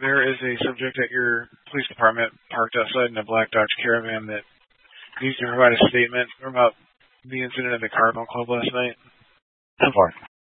there is a subject at your police department parked outside in a black Dodge Caravan that needs to provide a statement about the incident at the Cardinal Club last night. So far.